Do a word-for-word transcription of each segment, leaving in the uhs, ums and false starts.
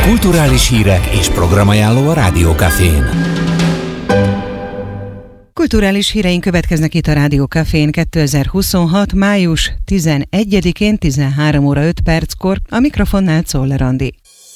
Kulturális hírek és programajánló a Rádiókafén. Kulturális híreink következnek itt a Rádiókafén kétezer-huszonhat. május tizenegyedikén tizenhárom óra öt perckor, a mikrofonnál Czoller Andi.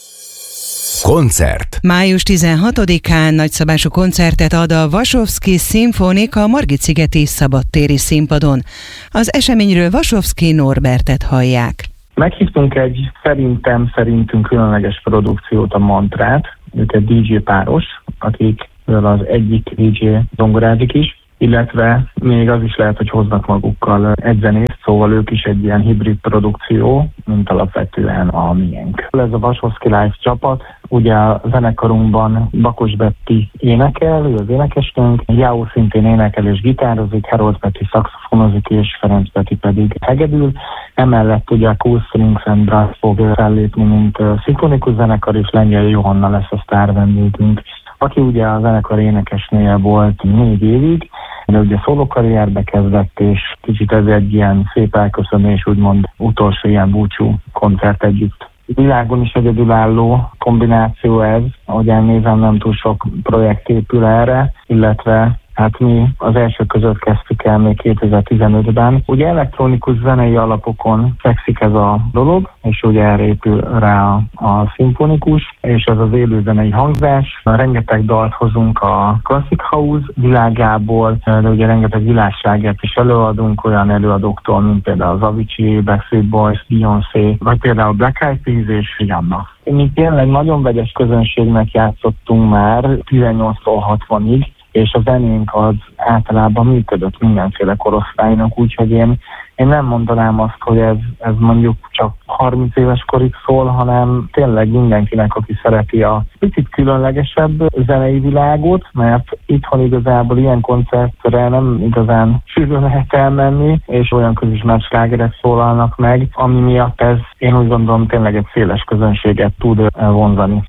Koncert. május tizenhatodikán nagyszabású koncertet ad a Vasovszky Szimfonik a Margit-szigeti szabadtéri színpadon. Az eseményről Vasovszky Norbertet hallják. Meghívtunk egy szerintem szerintünk különleges produkciót, a Mantrát. Ők egy dé dzsé páros, akikből az egyik dé dzsé zongorázik is, illetve még az is lehet, hogy hoznak magukkal egy zenét, szóval ők is egy ilyen hibrid produkció, mint alapvetően a miénk. Ez a Vasovszky Live csapat, ugye a zenekarunkban Bakos Betti énekel, ő az énekesnőnk, Jáó szintén énekel és gitározik, Herold Peti szaxofonozik és Ferenc Peti pedig hegedül. Emellett ugye a Cool Strings and Brass fog fellépni, mint szimfonikus zenekar, és Lengyel Johanna lesz a sztár vendégünk, aki ugye a zenekar énekesnője volt négy évig, de ugye szólókarrierbe kezdett, és kicsit ez egy ilyen szép elköszönés, úgymond utolsó ilyen búcsú koncert együtt. Világon is egyedülálló kombináció ez, ahogy elnézem, nem túl sok projekt épül erre, illetve hát mi az első között kezdtük el még kétezer-tizenötben. Ugye elektronikus zenei alapokon fekszik ez a dolog, és ugye erre épül rá a, a szimfonikus, és ez az élőzenei hangzás. Rengeteg dalt hozunk a Classic House világából, de ugye rengeteg világslágert is előadunk olyan előadóktól, mint például az Avicii, Backstreet Boys, Beyoncé, vagy például Black Eyed Peas és Rihanna. Mi tényleg nagyon vegyes közönségnek játszottunk már tizennyolctól hatvanig, és a zenénk az általában működött mindenféle korosztálynak, úgyhogy én, én nem mondanám azt, hogy ez, ez mondjuk csak harminc éves korig szól, hanem tényleg mindenkinek, aki szereti a picit különlegesebb zenei világot, mert itthon igazából ilyen koncertre nem igazán sűrű lehet elmenni, és olyan közismert slágerek szólalnak meg, ami miatt ez, én úgy gondolom, tényleg egy széles közönséget tud vonzani.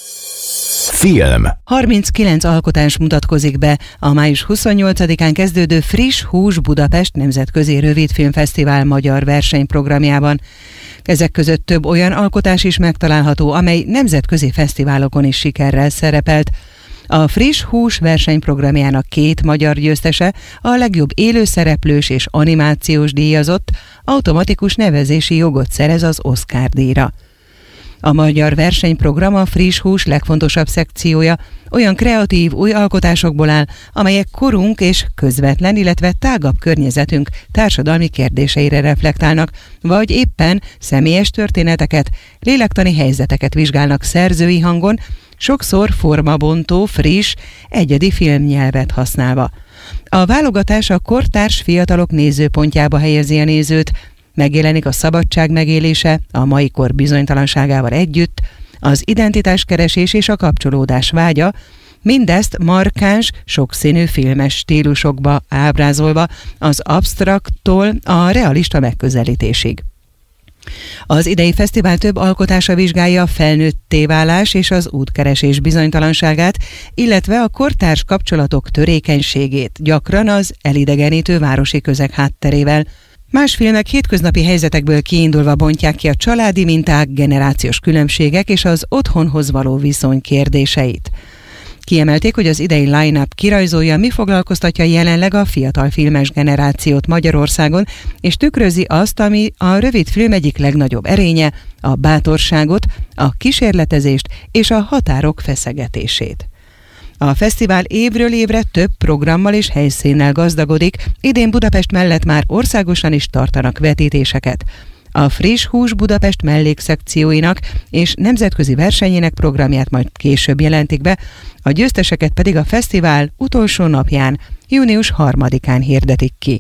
Film. harminckilenc alkotás mutatkozik be a május huszonnyolcadikán kezdődő Friss Hús Budapest Nemzetközi Rövidfilmfesztivál magyar versenyprogramjában. Ezek között több olyan alkotás is megtalálható, amely nemzetközi fesztiválokon is sikerrel szerepelt. A Friss Hús versenyprogramjának két magyar győztese, a legjobb élőszereplős és animációs díjazott, automatikus nevezési jogot szerez az Oscar-díjra. A magyar versenyprogram a Friss Hús legfontosabb szekciója olyan kreatív új alkotásokból áll, amelyek korunk és közvetlen, illetve tágabb környezetünk társadalmi kérdéseire reflektálnak, vagy éppen személyes történeteket, lélektani helyzeteket vizsgálnak szerzői hangon, sokszor formabontó, friss, egyedi filmnyelvet használva. A válogatás a kortárs fiatalok nézőpontjába helyezi a nézőt, megjelenik a szabadság megélése a mai kor bizonytalanságával együtt, az identitáskeresés és a kapcsolódás vágya, mindezt markáns, sokszínű filmes stílusokba ábrázolva, az absztrakttól a realista megközelítésig. Az idei fesztivál több alkotása vizsgálja a felnőtté válás és az útkeresés bizonytalanságát, illetve a kortárs kapcsolatok törékenységét, gyakran az elidegenítő városi közeg hátterével. Más filmek hétköznapi helyzetekből kiindulva bontják ki a családi minták, generációs különbségek és az otthonhoz való viszony kérdéseit. Kiemelték, hogy az idei line-up kirajzolja, mi foglalkoztatja jelenleg a fiatal filmes generációt Magyarországon, és tükrözi azt, ami a rövidfilm egyik legnagyobb erénye, a bátorságot, a kísérletezést és a határok feszegetését. A fesztivál évről évre több programmal és helyszínnel gazdagodik, idén Budapest mellett már országosan is tartanak vetítéseket. A Friss Hús Budapest mellékszekcióinak és nemzetközi versenyének programját majd később jelentik be, a győzteseket pedig a fesztivál utolsó napján, június harmadikán hirdetik ki.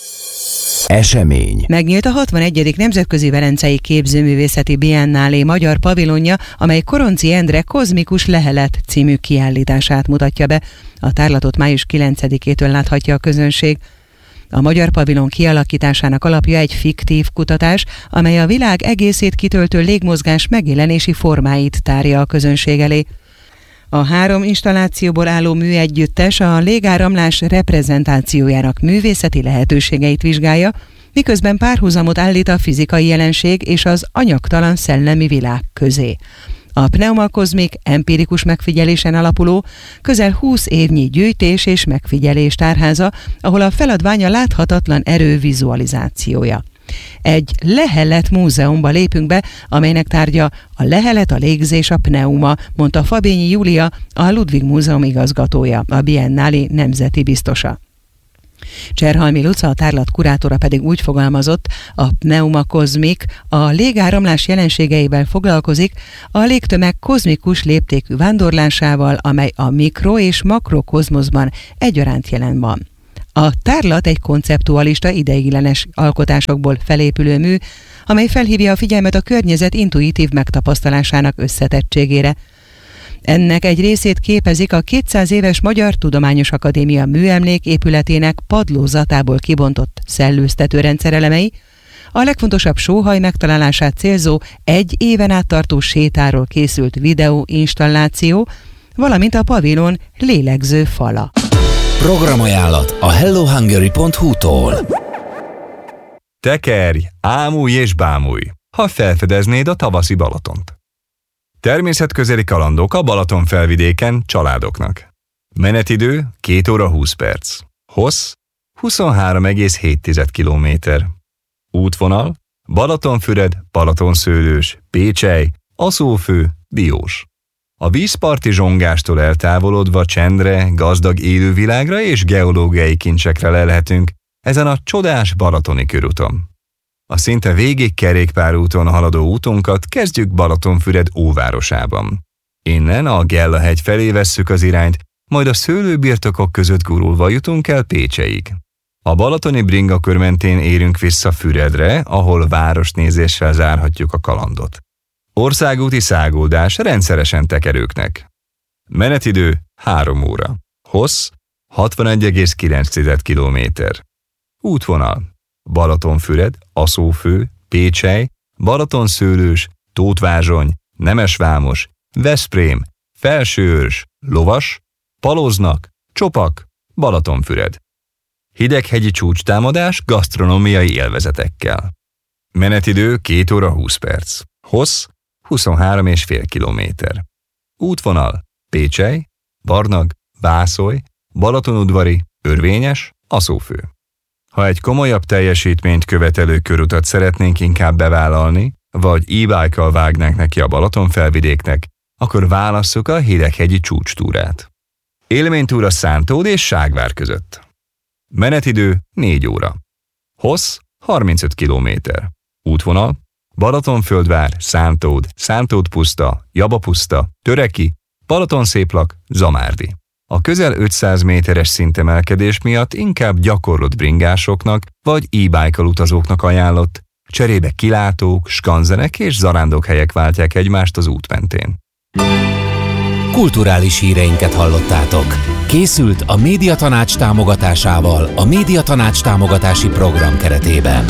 Esemény. Megnyílt a hatvanegyedik Nemzetközi Velencei Képzőművészeti Biennálé magyar pavilonja, amely Koronczy Endre Kozmikus Lehelet című kiállítását mutatja be. A tárlatot május kilencedikétől láthatja a közönség. A magyar pavilon kialakításának alapja egy fiktív kutatás, amely a világ egészét kitöltő légmozgás megjelenési formáit tárja a közönség elé. A három installációból álló műegyüttes a légáramlás reprezentációjának művészeti lehetőségeit vizsgálja, miközben párhuzamot állít a fizikai jelenség és az anyagtalan szellemi világ közé. A Pneuma Cosmic empirikus megfigyelésen alapuló, közel húsz évnyi gyűjtés és megfigyelés tárháza, ahol a feladvány a láthatatlan erő vizualizációja. Egy lehelet múzeumba lépünk be, amelynek tárgya a lehelet, a légzés, a pneuma, mondta Fabényi Júlia, a Ludwig Múzeum igazgatója, a Biennáli nemzeti biztosa. Cserhalmi Luca, a tárlat kurátora pedig úgy fogalmazott, a Pneuma Cosmic a légáramlás jelenségeivel foglalkozik, a légtömeg kozmikus léptékű vándorlásával, amely a mikro- és makrokozmoszban egyaránt jelen van. A tárlat egy konceptualista, ideiglenes alkotásokból felépülő mű, amely felhívja a figyelmet a környezet intuitív megtapasztalásának összetettségére. Ennek egy részét képezik a kétszáz éves Magyar Tudományos Akadémia műemlék épületének padlózatából kibontott szellőztető rendszerelemei, a legfontosabb sóhaj megtalálását célzó egy éven át tartó sétáról készült videóinstalláció, valamint a pavilon lélegző fala. Programajánlat a hello hungary pont hu-tól. Tekerj, ámulj és bámulj, ha felfedeznéd a tavaszi Balatont. Természetközeli kalandok a Balaton felvidéken családoknak. Menetidő két óra húsz perc. Hossz huszonhárom egész hét kilométer. Útvonal Balatonfüred, Balatonszőlős, Pécsely, Aszófő, Diós. A vízparti zsongástól eltávolodva csendre, gazdag élővilágra és geológiai kincsekre lelhetünk ezen a csodás balatoni körúton. A szinte végig kerékpárúton haladó útunkat kezdjük Balatonfüred óvárosában. Innen a Gella-hegy felé vesszük az irányt, majd a szőlőbirtokok között gurulva jutunk el Pécseig. A balatoni bringakör mentén érünk vissza Füredre, ahol városnézéssel zárhatjuk a kalandot. Országúti száguldás rendszeresen tekerőknek. Menetidő három óra. Hossz hatvanegy egész kilenc kilométer. Útvonal Balatonfüred, Aszófő, Pécsely, Balatonszőlős, Tótvázsony, Nemesvámos, Veszprém, Felsőörs, Lovas, Paloznak, Csopak, Balatonfüred. Hideghegyi csúcstámadás gasztronómiai élvezetekkel. Menetidő két óra húsz perc. Hossz huszonhárom egész öt kilométer. Útvonal Pécsely, Barnag, Bászoly, Balatonudvari, Örvényes, Aszófő. Ha egy komolyabb teljesítményt követelő körutat szeretnénk inkább bevállalni, vagy e-bike-kal vágnánk neki a Balaton felvidéknek, akkor válasszuk a hideghegyi csúcstúrát. Élménytúra Szántód és Ságvár között. Menetidő négy óra. Hossz harmincöt kilométer. Útvonal Balatonföldvár, Szántód, Szántódpuszta, Jabapuszta, Töreki, Balatonszéplak, Zamárdi. A közel ötszáz méteres szintemelkedés miatt inkább gyakorlott bringásoknak vagy e-bike-kal utazóknak ajánlott, cserébe kilátók, skanzenek és zarándokhelyek váltják egymást az út mentén. Kulturális híreinket hallottátok. Készült a Médiatanács támogatásával a Médiatanács támogatási program keretében.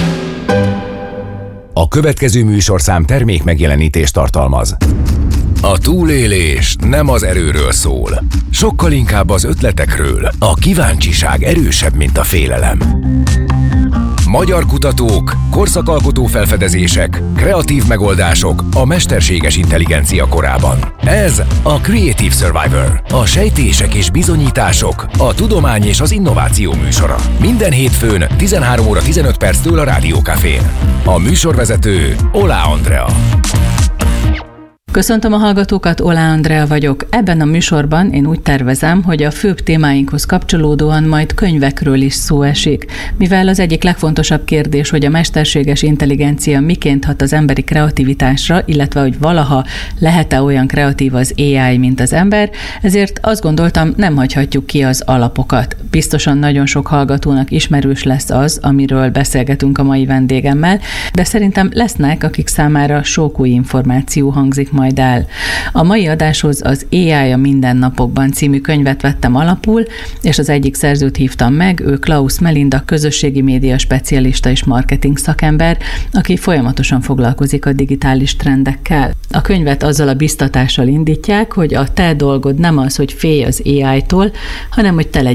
A következő műsorszám termék megjelenítést tartalmaz. A túlélés nem az erőről szól, sokkal inkább az ötletekről. A kíváncsiság erősebb, mint a félelem. Magyar kutatók, korszakalkotó felfedezések, kreatív megoldások a mesterséges intelligencia korában. Ez a Creative Survivor, a sejtések és bizonyítások, a tudomány és az innováció műsora. Minden hétfőn tizenhárom óra tizenöt perctől a Rádió Cafén. A műsorvezető Oláh Andrea. Köszöntöm a hallgatókat, Oláh Andrea vagyok. Ebben a műsorban én úgy tervezem, hogy a főbb témáinkhoz kapcsolódóan majd könyvekről is szó esik, mivel az egyik legfontosabb kérdés, hogy a mesterséges intelligencia miként hat az emberi kreativitásra, illetve hogy valaha lehet-e olyan kreatív az á i, mint az ember, ezért azt gondoltam, nem hagyhatjuk ki az alapokat. Biztosan nagyon sok hallgatónak ismerős lesz az, amiről beszélgetünk a mai vendégemmel, de szerintem lesznek, akik számára sok új információ hangzik majd el. A mai adáshoz az á i a mindennapokban című könyvet vettem alapul, és az egyik szerzőt hívtam meg, ő Klaus Melinda, közösségi média specialista és marketing szakember, aki folyamatosan foglalkozik a digitális trendekkel. A könyvet azzal a biztatással indítják, hogy a te dolgod nem az, hogy félj az á i-tól, hanem hogy te legyél a fő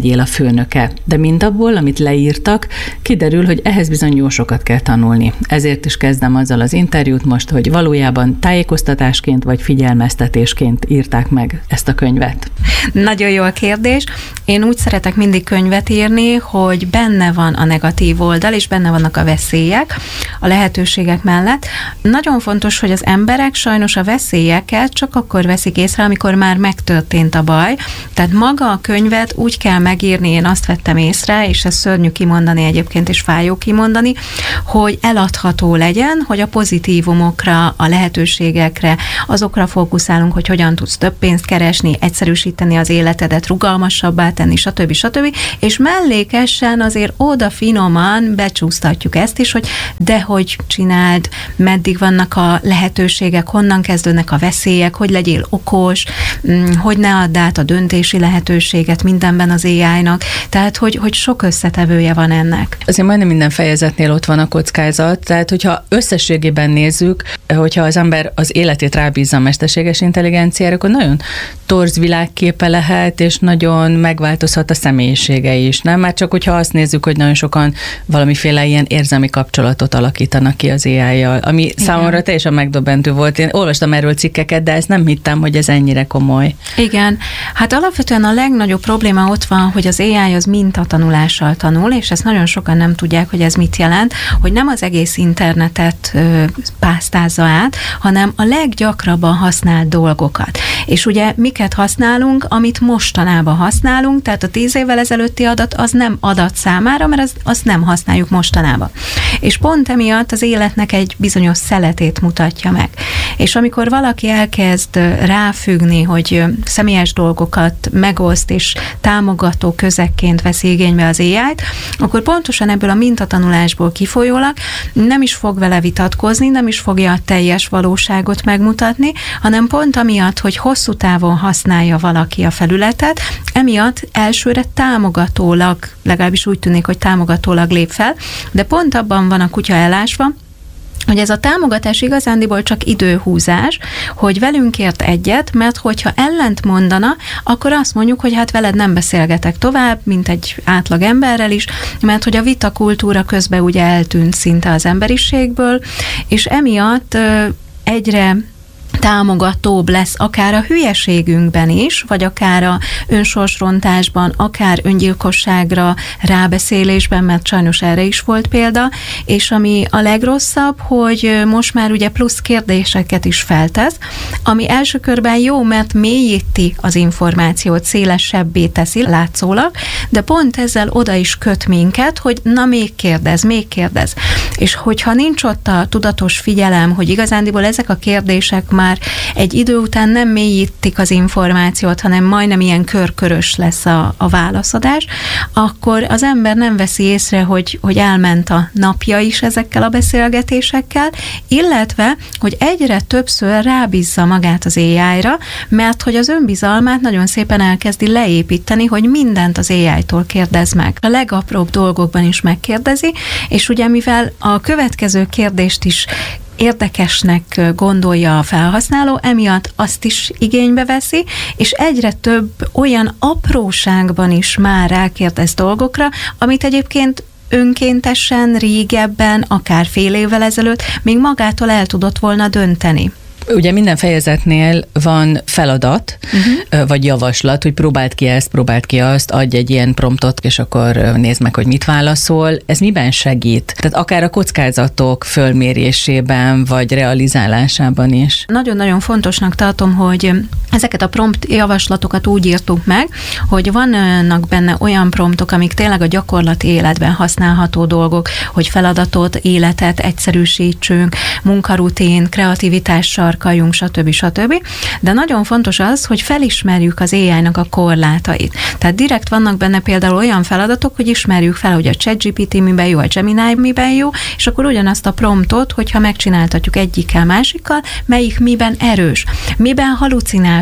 főnöke. De mindabból, amit leírtak, kiderül, hogy ehhez bizony jó sokat kell tanulni. Ezért is kezdem azzal az interjút most, hogy valójában tájékoztatásként vagy figyelmeztetésként írták meg ezt a könyvet. Nagyon jó a kérdés. Én úgy szeretek mindig könyvet írni, hogy benne van a negatív oldal, és benne vannak a veszélyek a lehetőségek mellett. Nagyon fontos, hogy az emberek sajnos a veszélyeket csak akkor veszik észre, amikor már megtörtént a baj. Tehát maga a könyvet úgy kell megírni, én azt vettem észre, és ez szörnyű kimondani egyébként, és fájó kimondani, hogy eladható legyen, hogy a pozitívumokra, a lehetőségekre, azokra fókuszálunk, hogy hogyan tudsz több pénzt keresni, egyszerűsíteni az életedet, rugalmasabbá tenni, stb. stb. És mellékesen azért oda finoman becsúsztatjuk ezt is, hogy de hogy csináld, meddig vannak a lehetőségek, honnan kezdődnek a veszélyek, hogy legyél okos, hogy ne add át a döntési lehetőséget mindenben az á í-nak, tehát hogy, hogy sok összetevője van ennek. Azért majdnem minden fejezetnél ott van a kockázat, tehát hogyha összességében nézzük, hogyha az ember az életét rábízza a mesterséges intelligenciára, akkor nagyon torz világképe lehet, és nagyon megváltozhat a személyisége is, nem? Már csak hogyha azt nézzük, hogy nagyon sokan valamiféle ilyen érzelmi kapcsolatot alakítanak ki az á í-jal, ami igen. Számomra teljesen megdöbbentő volt. Én olvastam erről cikkeket, de ezt nem hittem, hogy ez ennyire komoly. Igen. Hát alapvetően a legnagyobb probléma ott van, hogy az á í az mintatanulással tanul, és ezt nagyon sokan nem tudják, hogy ez mit jelent, hogy nem az egész internetet ö, pásztázza át, hanem a leggyakrabban használt dolgokat. És ugye miket használunk, amit mostanában használunk, tehát a tíz évvel ezelőtti adat az nem adat számára, mert az, azt nem használjuk mostanában. És pont emiatt az életnek egy bizonyos szeletét mutatja meg. És amikor valaki elkezd ráfüggni, hogy személyes dolgokat megoszt és támogató közekként veszi igénybe az á í-t, akkor pontosan ebből a mintatanulásból kifolyólag nem is fog vele vitatkozni, nem is fogja a teljes valóságot megmutatni, hanem pont amiatt, hogy hosszú távon használja valaki a felületet, emiatt elsőre támogatólag, legalábbis úgy tűnik, hogy támogatólag lép fel, de pont abban van a kutya elásva, hogy ez a támogatás igazándiból csak időhúzás, hogy velünk ért egyet, mert hogyha ellent mondana, akkor azt mondjuk, hogy hát veled nem beszélgetek tovább, mint egy átlag emberrel is, mert hogy a vitakultúra közben ugye eltűnt szinte az emberiségből, és emiatt egyre támogatóbb lesz akár a hülyeségünkben is, vagy akár a önsorsrontásban, akár öngyilkosságra, rábeszélésben, mert sajnos erre is volt példa, és ami a legrosszabb, hogy most már ugye plusz kérdéseket is feltesz, ami első körben jó, mert mélyíti az információt, szélesebbé teszi látszólag, de pont ezzel oda is köt minket, hogy na még kérdez, még kérdez. És hogyha nincs ott a tudatos figyelem, hogy igazándiból ezek a kérdések már egy idő után nem mélyítik az információt, hanem majdnem ilyen körkörös lesz a, a válaszadás, akkor az ember nem veszi észre, hogy, hogy elment a napja is ezekkel a beszélgetésekkel, illetve, hogy egyre többször rábízza magát az á í-ra, mert hogy az önbizalmát nagyon szépen elkezdi leépíteni, hogy mindent az á í-tól kérdez meg. A legapróbb dolgokban is megkérdezi, és ugye mivel a következő kérdést is érdekesnek gondolja a felhasználó, emiatt azt is igénybe veszi, és egyre több olyan apróságban is már rákérdez dolgokra, amit egyébként önkéntesen, régebben, akár fél évvel ezelőtt még magától el tudott volna dönteni. Ugye minden fejezetnél van feladat, uh-huh. vagy javaslat, hogy próbáld ki ezt, próbáld ki azt, adj egy ilyen promptot, és akkor nézd meg, hogy mit válaszol. Ez miben segít? Tehát akár a kockázatok fölmérésében, vagy realizálásában is. Nagyon-nagyon fontosnak tartom, hogy ezeket a prompt javaslatokat úgy írtuk meg, hogy vannak benne olyan promptok, amik tényleg a gyakorlati életben használható dolgok, hogy feladatot, életet egyszerűsítsünk, munkarutin, kreativitással sarkaljunk, stb. stb. De nagyon fontos az, hogy felismerjük az á í-nak a korlátait. Tehát direkt vannak benne például olyan feladatok, hogy ismerjük fel, hogy a ChatGPT miben jó, a Gemini miben jó, és akkor ugyanazt a promptot, hogyha megcsináltatjuk egyikkel, másikkal, melyik miben erős, miben halucinál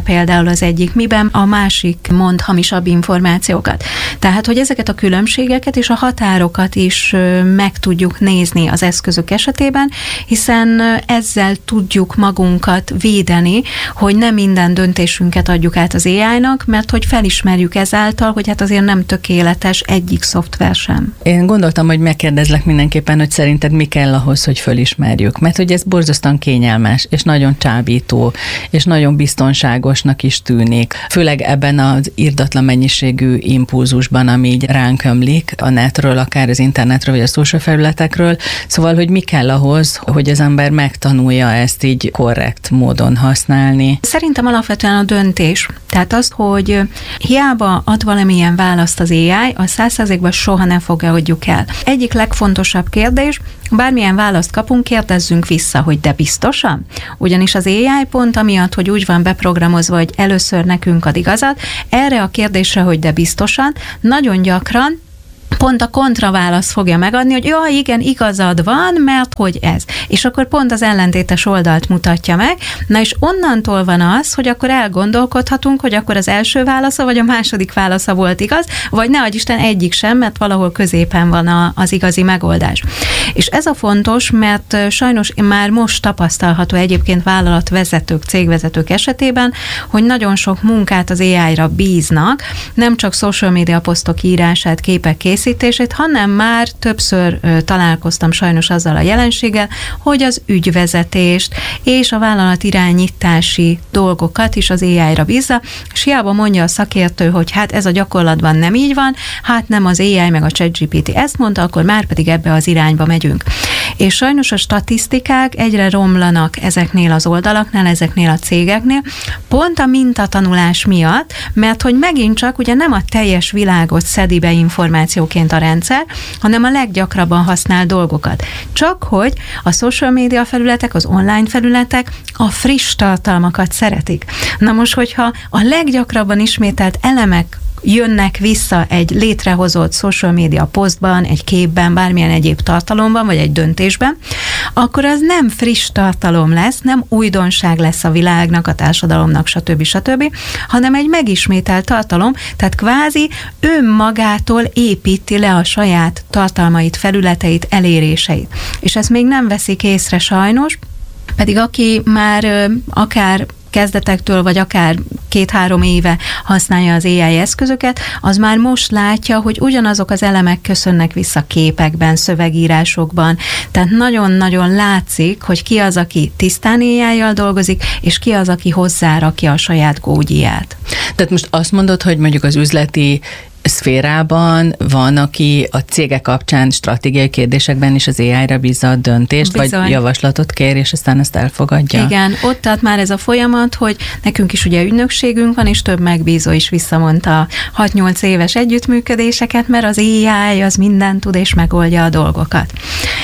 például az egyik, miben a másik mond hamisabb információkat. Tehát, hogy ezeket a különbségeket és a határokat is meg tudjuk nézni az eszközök esetében, hiszen ezzel tudjuk magunkat védeni, hogy nem minden döntésünket adjuk át az á í-nak, mert hogy felismerjük ezáltal, hogy hát azért nem tökéletes egyik szoftver sem. Én gondoltam, hogy megkérdezlek mindenképpen, hogy szerinted mi kell ahhoz, hogy fölismerjük. Mert hogy ez borzasztóan kényelmes, és nagyon csábító, és nagyon biztonságosnak is tűnik. Főleg ebben az irdatlan mennyiségű impulzusban, ami így ránk ömlik a netről, akár az internetről, vagy a social felületekről. Szóval, hogy mi kell ahhoz, hogy az ember megtanulja ezt így korrekt módon használni. Szerintem alapvetően a döntés. Tehát az, hogy hiába ad valamilyen választ az á í, a száz százalékban soha nem fogadjuk el. Egyik legfontosabb kérdés, bármilyen választ kapunk, kérdezzünk vissza, hogy de biztosan? Ugyanis az á í pont amiatt, hogy úgy van beprogramozva, hogy először nekünk ad igazat, erre a kérdésre, hogy de biztosan, nagyon gyakran pont a kontraválasz fogja megadni, hogy ja, igen, igazad van, mert hogy ez. És akkor pont az ellentétes oldalt mutatja meg. Na és onnantól van az, hogy akkor elgondolkodhatunk, hogy akkor az első válasza, vagy a második válasza volt igaz, vagy ne adj Isten egyik sem, mert valahol középen van a, az igazi megoldás. És ez a fontos, mert sajnos már most tapasztalható egyébként vállalatvezetők, cégvezetők esetében, hogy nagyon sok munkát az á í-ra bíznak, nem csak social media posztok írását, képek készítését, hanem már többször ö, találkoztam sajnos azzal a jelenséggel, hogy az ügyvezetést és a vállalat irányítási dolgokat is az á í-ra bízza, és hiába mondja a szakértő, hogy hát ez a gyakorlatban nem így van, hát nem az á í meg a ChatGPT ezt mondta, akkor már pedig ebbe az irányba megyünk. És sajnos a statisztikák egyre romlanak ezeknél az oldalaknál, ezeknél a cégeknél, pont a mintatanulás miatt, mert hogy megint csak ugye nem a teljes világot szedi be információként a rendszer, hanem a leggyakrabban használt dolgokat. Csak hogy a social media felületek, az online felületek a friss tartalmakat szeretik. Na most, hogyha a leggyakrabban ismételt elemek jönnek vissza egy létrehozott social media posztban, egy képben, bármilyen egyéb tartalomban, vagy egy döntésben, akkor az nem friss tartalom lesz, nem újdonság lesz a világnak, a társadalomnak, stb. stb., hanem egy megismételt tartalom, tehát kvázi önmagától építi le a saját tartalmait, felületeit, eléréseit. És ezt még nem veszik észre sajnos, pedig aki már akár kezdetektől, vagy akár két-három éve használja az á í eszközöket, az már most látja, hogy ugyanazok az elemek köszönnek vissza képekben, szövegírásokban, tehát nagyon-nagyon látszik, hogy ki az, aki tisztán á í-jal dolgozik, és ki az, aki hozzárakja a saját gógyiját. Tehát most azt mondod, hogy mondjuk az üzleti szférában van, aki a cégek kapcsán stratégiai kérdésekben is az á í-ra bízza a döntést, Bizony. vagy javaslatot kér, és aztán ezt elfogadja. Igen, ott tehát már ez a folyamat, hogy nekünk is ugye ügynökségünk van, és több megbízó is visszamondta hat-nyolc éves együttműködéseket, mert az á í az mindent tud, és megoldja a dolgokat.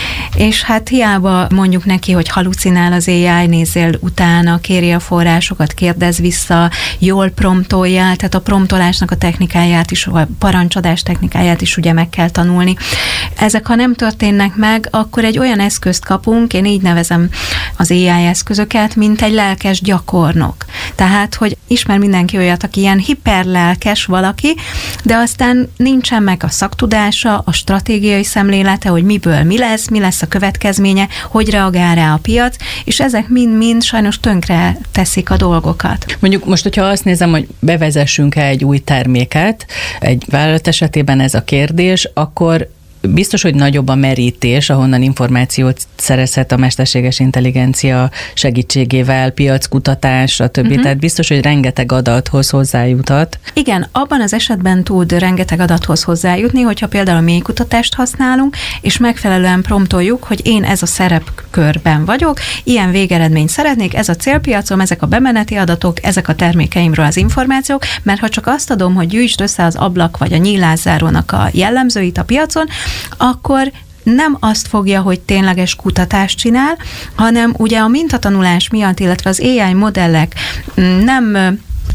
És hát hiába mondjuk neki, hogy halucinál az á í, nézzél utána, kéri a forrásokat, kérdez vissza, jól promptolja, tehát a promptolásnak a technikáját is, a parancsadás technikáját is ugye meg kell tanulni. Ezek, ha nem történnek meg, akkor egy olyan eszközt kapunk, én így nevezem az á í eszközöket, mint egy lelkes gyakornok. Tehát, hogy ismer mindenki olyat, aki ilyen hiperlelkes valaki, de aztán nincsen meg a szaktudása, a stratégiai szemlélete, hogy miből mi lesz, mi lesz a következménye, hogy reagál rá a piac, és ezek mind-mind sajnos tönkre teszik a dolgokat. Mondjuk most, hogyha azt nézem, hogy bevezessünk-e egy új terméket, egy vállalat esetében ez a kérdés, akkor biztos, hogy nagyobb a merítés, ahonnan információt szerezhet a mesterséges intelligencia segítségével, piackutatás, stb. Uh-huh. Tehát biztos, hogy rengeteg adathoz hozzájutat. Igen, abban az esetben tud rengeteg adathoz hozzájutni, hogyha például mélykutatást használunk, és megfelelően promptoljuk, hogy én ez a szerepkörben vagyok, ilyen végeredményt szeretnék, ez a célpiacom, ezek a bemeneti adatok, ezek a termékeimről az információk, mert ha csak azt adom, hogy gyűjtsd össze az ablak vagy a nyílászárónak a jellemzőit a piacon, akkor nem azt fogja, hogy tényleges kutatást csinál, hanem ugye a mintatanulás miatt, illetve az á í modellek nem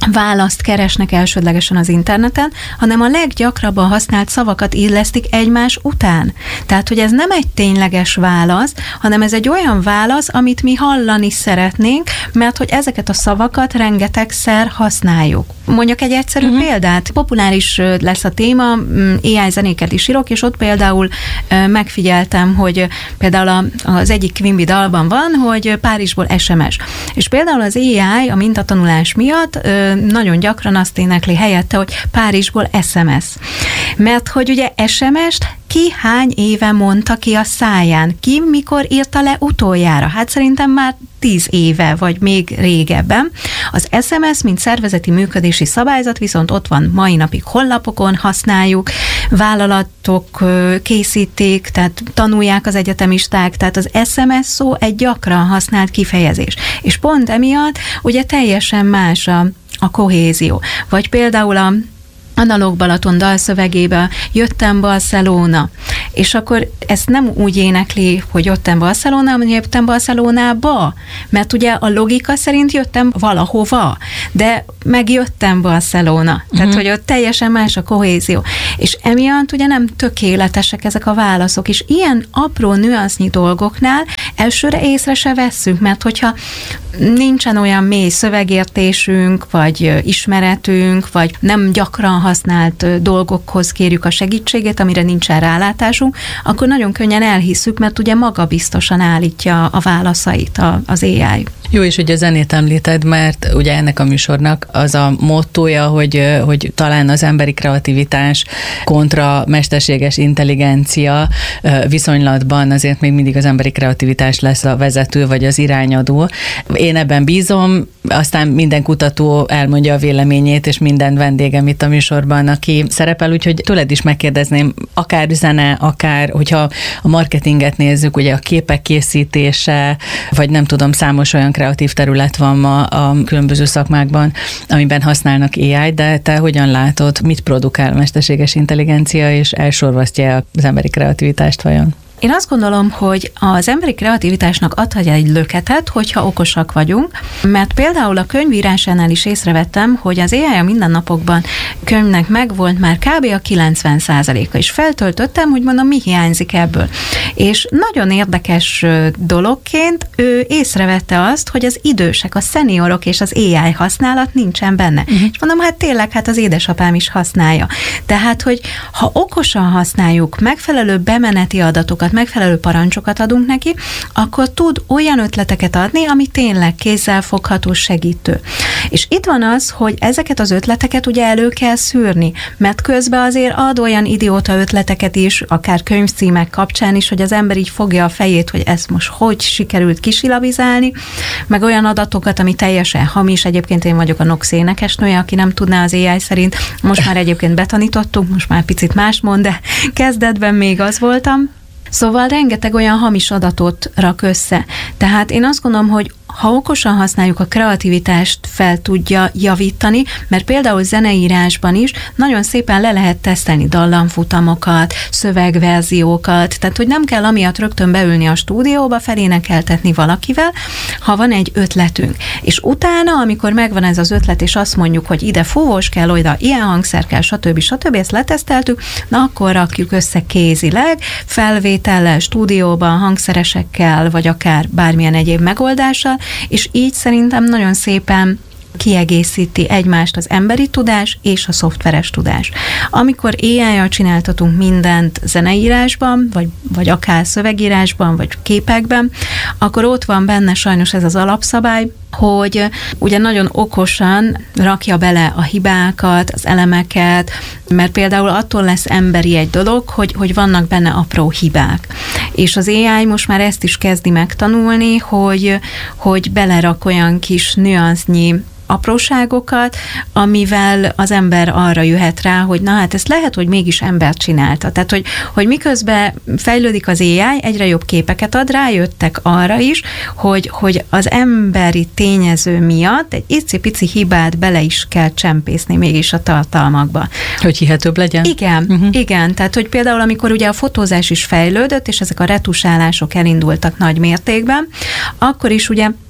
választ keresnek elsődlegesen az interneten, hanem a leggyakrabban használt szavakat illesztik egymás után. Tehát, hogy ez nem egy tényleges válasz, hanem ez egy olyan válasz, amit mi hallani szeretnénk, mert hogy ezeket a szavakat rengetegszer használjuk. Mondjuk egy egyszerű uh-huh. példát. Populáris lesz a téma, á i zenéket is írok, és ott például megfigyeltem, hogy például az egyik Quimby dalban van, hogy Párizsból es em es. És például az á i a mintatanulás miatt nagyon gyakran azt énekli helyette, hogy Párizsból es em es. Mert hogy ugye es em est ki hány éve mondta ki a száján? Ki mikor írta le utoljára? Hát szerintem már tíz éve, vagy még régebben. Az es em es, mint szervezeti működési szabályzat, viszont ott van mai napig honlapokon, használjuk, vállalatok készítik, tehát tanulják az egyetemisták, tehát az es em es szó egy gyakran használt kifejezés. És pont emiatt ugye teljesen más a, a kohézió. Vagy például a Analóg Balaton dalszövegébe jöttem Barcelona, és akkor ezt nem úgy énekli, hogy jöttem Barcelona, hanem jöttem Barcelonába, mert ugye a logika szerint jöttem valahova, de megjöttem Barcelona, uh-huh. tehát hogy ott teljesen más a kohézió. És emiatt ugye nem tökéletesek ezek a válaszok, és ilyen apró nüansznyi dolgoknál elsőre észre se vesszük, mert hogyha nincsen olyan mély szövegértésünk, vagy ismeretünk, vagy nem gyakran használt dolgokhoz kérjük a segítséget, amire nincsen rálátásunk, akkor nagyon könnyen elhisszük, mert ugye magabiztosan állítja a válaszait az á i. Jó, és ugye a zenét említed, mert ugye ennek a műsornak az a mottója, hogy, hogy talán az emberi kreativitás kontra mesterséges intelligencia viszonylatban azért még mindig az emberi kreativitás lesz a vezető, vagy az irányadó. Én ebben bízom, aztán minden kutató elmondja a véleményét, és minden vendégem itt a műsorban, aki szerepel, úgyhogy tőled is megkérdezném, akár zene, akár, hogyha a marketinget nézzük, ugye a képek készítése, vagy nem tudom, számos olyan kreatív terület van ma a különböző szakmákban, amiben használnak á i, de te hogyan látod, mit produkál a mesterséges intelligencia, és elsorvasztja az emberi kreativitást vajon? Én azt gondolom, hogy az emberi kreativitásnak adhat egy löketet, hogyha okosak vagyunk, mert például a könyvírásánál is észrevettem, hogy az á i a mindennapokban könyvnek megvolt már kb. A kilencven százaléka, és feltöltöttem, hogy mondom, mi hiányzik ebből. És nagyon érdekes dologként ő észrevette azt, hogy az idősek, a szeniorok és az á i használat nincsen benne. Uh-huh. És mondom, hát tényleg, hát az édesapám is használja. Tehát, hogy ha okosan használjuk, megfelelő bemeneti adatokat, megfelelő parancsokat adunk neki, akkor tud olyan ötleteket adni, ami tényleg kézzelfogható, segítő. És itt van az, hogy ezeket az ötleteket ugye elő kell szűrni, mert közben azért ad olyan idióta ötleteket is, akár könyvcímek kapcsán is, hogy az ember így fogja a fejét, hogy ezt most hogy sikerült kisilabizálni, meg olyan adatokat, ami teljesen hamis. Egyébként én vagyok a Nox énekesnője, aki nem tudná az á i szerint. Most már egyébként betanítottuk, most már picit más mond, de kezdetben még az voltam. Szóval rengeteg olyan hamis adatot rak össze. Tehát én azt gondolom, hogy ha okosan használjuk, a kreativitást fel tudja javítani, mert például zeneírásban is nagyon szépen le lehet tesztelni dallamfutamokat, szövegverziókat, tehát hogy nem kell amiatt rögtön beülni a stúdióba, felénekeltetni valakivel, ha van egy ötletünk. És utána, amikor megvan ez az ötlet, és azt mondjuk, hogy ide fúvós kell, oda ilyen hangszer kell, stb. stb. Ezt leteszteltük, na akkor rakjuk össze kézileg, felvétellel, stúdióban, hangszeresekkel, vagy akár bármilyen egyéb megoldással, és így szerintem nagyon szépen kiegészíti egymást az emberi tudás és a szoftveres tudás. Amikor á i-jal csináltatunk mindent zeneírásban, vagy, vagy akár szövegírásban, vagy képekben, akkor ott van benne sajnos ez az alapszabály, hogy ugye nagyon okosan rakja bele a hibákat, az elemeket, mert például attól lesz emberi egy dolog, hogy, hogy vannak benne apró hibák. És az á i most már ezt is kezdi megtanulni, hogy, hogy belerak olyan kis nüansznyi apróságokat, amivel az ember arra jöhet rá, hogy na hát ezt lehet, hogy mégis ember csinálta. Tehát, hogy, hogy miközben fejlődik az á i, egyre jobb képeket ad, rájöttek arra is, hogy, hogy az emberi tényező miatt egy icipici hibát bele is kell csempészni mégis a tartalmakba. Hogy hihetőbb legyen? Igen, uh-huh. igen. Tehát, hogy például amikor ugye a fotózás is fejlődött, és ezek a retusálások elindultak nagy mértékben, akkor is ugye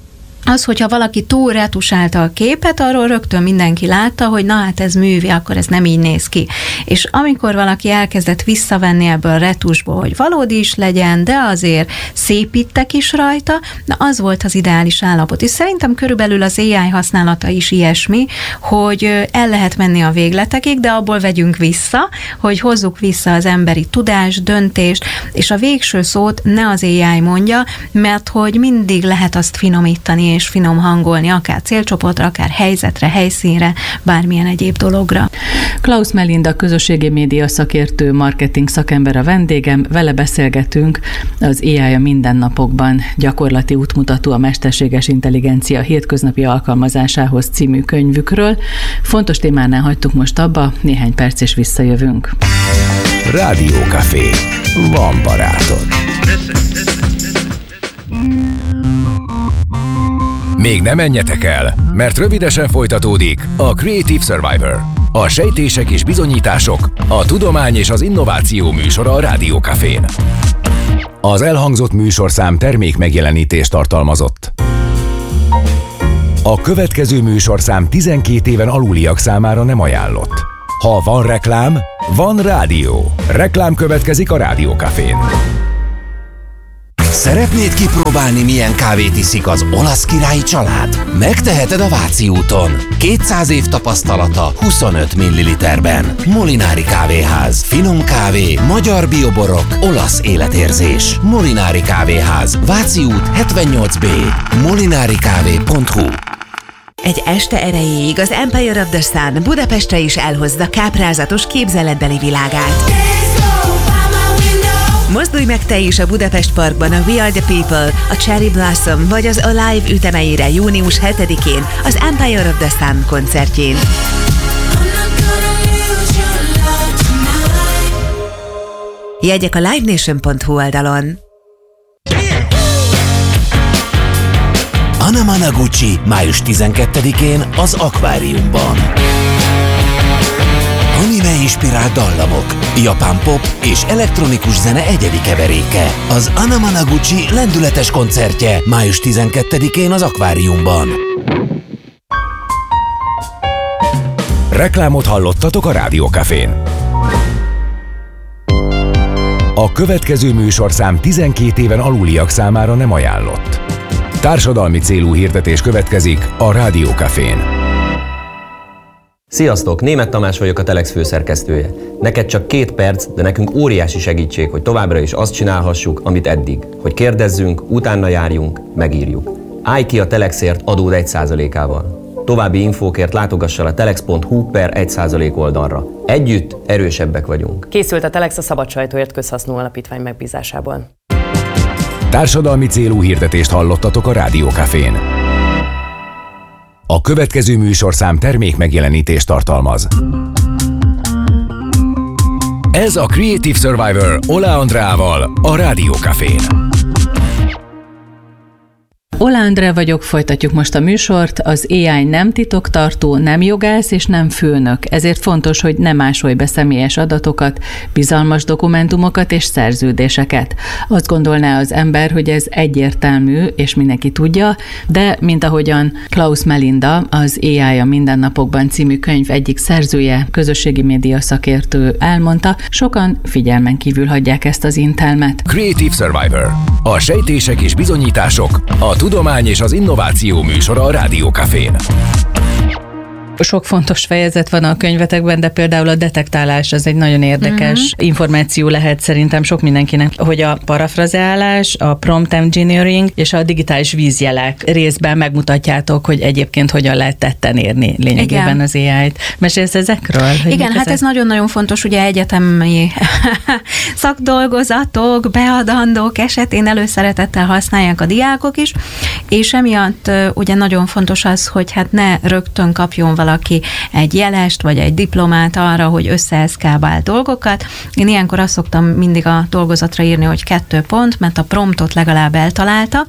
az, hogyha valaki túl retusálta a képet, arról rögtön mindenki látta, hogy na hát ez művi, akkor ez nem így néz ki. És amikor valaki elkezdett visszavenni ebből a retusból, hogy valódi is legyen, de azért szépítek is rajta, na az volt az ideális állapot. És szerintem körülbelül az á i használata is ilyesmi, hogy el lehet menni a végletekig, de abból vegyünk vissza, hogy hozzuk vissza az emberi tudás, döntést, és a végső szót ne az á i mondja, mert hogy mindig lehet azt finomítani és finom hangolni, akár célcsoportra, akár helyzetre, helyszínre, bármilyen egyéb dologra. Klaus Melinda közösségi média szakértő, marketing szakember a vendégem, vele beszélgetünk az á i a mindennapokban, gyakorlati útmutató a mesterséges intelligencia hétköznapi alkalmazásához című könyvükről. Fontos témánál hagytuk most abba, néhány perc és visszajövünk. Rádiókafé. Van barátod. Még nem menjetek el, mert rövidesen folytatódik a Creative Survivor. A sejtések és bizonyítások, a tudomány és az innováció műsora a Rádiókafén. Az elhangzott műsorszám termék megjelenítést tartalmazott. A következő műsorszám tizenkét éven aluliak számára nem ajánlott. Ha van reklám, van rádió. Reklám következik a Rádiókafén. Szeretnéd kipróbálni, milyen kávét iszik az olasz királyi család? Megteheted a Váci úton. kétszáz év tapasztalata huszonöt milliliterben. Molinári kávéház. Finom kávé, magyar bioborok, olasz életérzés. Molinári kávéház. Váci út hetvennyolc B. molinarikávé pont hu. Egy este erejéig az Empire of the Sun Budapestre is elhozza káprázatos képzeletbeli világát. Mozdulj meg te is a Budapest Parkban a We Are The People, a Cherry Blossom vagy az Alive ütemeire június hetedikén az Empire of the Sun koncertjén. Jegyek a livenation pont hu oldalon. Anna Managuchi május tizenkettedikén az Akváriumban. Anime-inspirált dallamok, japán pop és elektronikus zene egyedi keveréke. Az Anna Managuchi lendületes koncertje május tizenkettedikén az Akváriumban. Reklámot hallottatok a Rádiókafén. A következő műsorszám tizenkét éven aluliak számára nem ajánlott. Társadalmi célú hirdetés következik a Rádiókafén. Sziasztok! Németh Tamás vagyok, a Telex főszerkesztője. Neked csak két perc, de nekünk óriási segítség, hogy továbbra is azt csinálhassuk, amit eddig. Hogy kérdezzünk, utána járjunk, megírjuk. Állj ki a Telexért adód egy százalékával. További infókért látogass el a telex pont hu per egy százalék oldalra. Együtt erősebbek vagyunk. Készült a Telex a Szabad Sajtóért Közhasznú Alapítvány megbízásából. Társadalmi célú hirdetést hallottatok a Rádiókafén. A következő műsorszám termék megjelenítést tartalmaz. Ez a Creative Survivor Ola Andreával a Rádiókafén. Ola Andre vagyok, folytatjuk most a műsort. Az á i nem titoktartó, nem jogász és nem főnök, ezért fontos, hogy ne másolj be személyes adatokat, bizalmas dokumentumokat és szerződéseket. Azt gondolná az ember, hogy ez egyértelmű, és mindenki tudja, de mint ahogyan Klaus Melinda, az á i a mindennapokban című könyv egyik szerzője, közösségi média szakértő elmondta, sokan figyelmen kívül hagyják ezt az intelmet. Creative Survivor. A sejtések és bizonyítások, a tudomány és az innováció műsora a Rádiókafén. Sok fontos fejezet van a könyvetekben, de például a detektálás az egy nagyon érdekes uh-huh. információ lehet szerintem sok mindenkinek, hogy a parafrazálás, a prompt engineering és a digitális vízjelek részben megmutatjátok, hogy egyébként hogyan lehet tetten érni lényegében igen. az á i-t. Mesélsz ezekről? Igen, hát ezek? Ez nagyon-nagyon fontos, ugye egyetemi szakdolgozatok, beadandók esetén előszeretettel használják a diákok is, és emiatt ugye nagyon fontos az, hogy hát ne rögtön kapjon valaki valaki egy jelest, vagy egy diplomát arra, hogy összeeszkábál dolgokat. Én ilyenkor azt szoktam mindig a dolgozatra írni, hogy kettő pont, mert a promptot legalább eltalálta.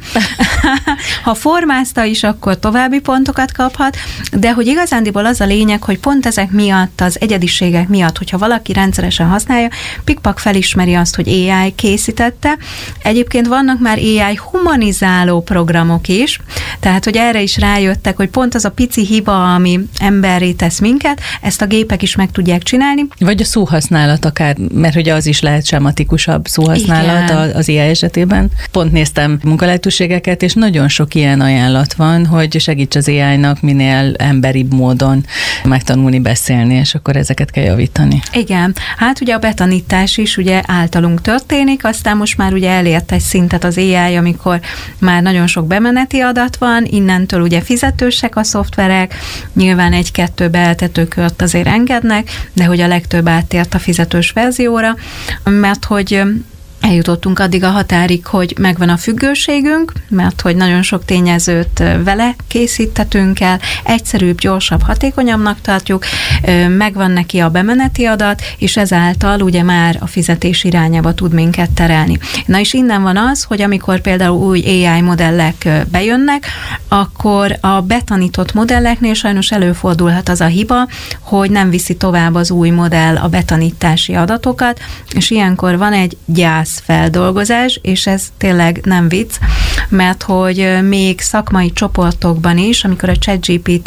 Ha formázta is, akkor további pontokat kaphat, de hogy igazándiból az a lényeg, hogy pont ezek miatt, az egyediségek miatt, hogyha valaki rendszeresen használja, pikpak felismeri azt, hogy á i készítette. Egyébként vannak már á i humanizáló programok is, tehát, hogy erre is rájöttek, hogy pont az a pici hiba, ami emberré tesz minket, ezt a gépek is meg tudják csinálni. Vagy a szóhasználat akár, mert ugye az is lehet sematikusabb szóhasználat igen. az á i esetében. Pont néztem munkalehetőségeket, és nagyon sok ilyen ajánlat van, hogy segíts az á i-nak minél emberibb módon megtanulni beszélni, és akkor ezeket kell javítani. Igen, hát ugye a betanítás is ugye általunk történik, aztán most már ugye elért egy szintet az á i, amikor már nagyon sok bemeneti adat van, innentől ugye fizetősek a szoftverek, nyilván egy-kettő beeltetőkört azért engednek, de hogy a legtöbb áttért a fizetős verzióra, mert hogy eljutottunk addig a határig, hogy megvan a függőségünk, mert hogy nagyon sok tényezőt vele készítetünk el, egyszerűbb, gyorsabb, hatékonyabbnak tartjuk, megvan neki a bemeneti adat, és ezáltal ugye már a fizetés irányába tud minket terelni. Na és innen van az, hogy amikor például új á i modellek bejönnek, akkor a betanított modelleknél sajnos előfordulhat az a hiba, hogy nem viszi tovább az új modell a betanítási adatokat, és ilyenkor van egy gyász feldolgozás, és ez tényleg nem vicc, mert hogy még szakmai csoportokban is, amikor a ChatGPT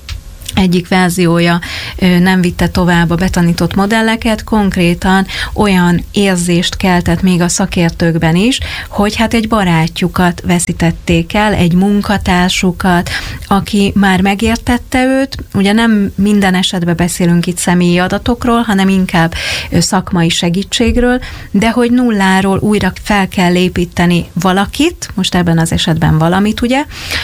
egyik verziója nem vitte tovább a betanított modelleket, konkrétan olyan érzést keltett még a szakértőkben is, hogy hát egy barátjukat veszítették el, egy munkatársukat, aki már megértette őt, ugye nem minden esetben beszélünk itt személyi adatokról, hanem inkább szakmai segítségről, de hogy nulláról újra fel kell építeni valakit, most ebben az esetben valamit, ugye,